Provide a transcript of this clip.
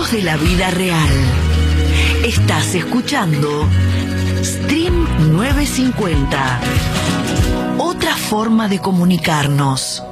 de la vida real. Estás escuchando Stream 950. Otra forma de comunicarnos.